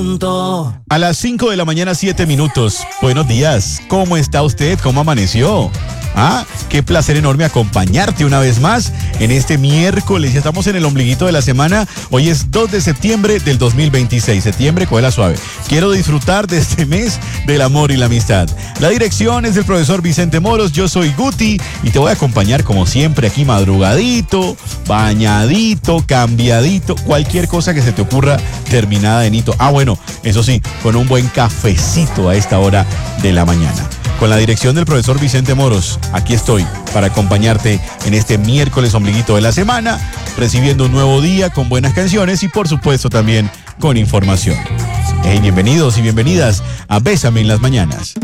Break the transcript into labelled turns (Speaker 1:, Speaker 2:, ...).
Speaker 1: A las 5 de la mañana, 7 minutos. Buenos días. ¿Cómo está usted? ¿Cómo amaneció? Qué placer enorme acompañarte una vez más en este miércoles. Ya estamos en el ombliguito de la semana. Hoy es 2 de septiembre del 2026. Septiembre, cógela suave. Quiero disfrutar de este mes del amor y la amistad. La dirección es del profesor Vicente Moros. Yo soy Guti y te voy a acompañar como siempre aquí madrugadito, bañadito, cambiadito, cualquier cosa que se te ocurra terminada en hito. Bueno, eso sí, con un buen cafecito a esta hora de la mañana. Con la dirección del profesor Vicente Moros, aquí estoy para acompañarte en este miércoles ombliguito de la semana, recibiendo un nuevo día con buenas canciones y por supuesto también con información. Bienvenidos y bienvenidas a Bésame en las Mañanas.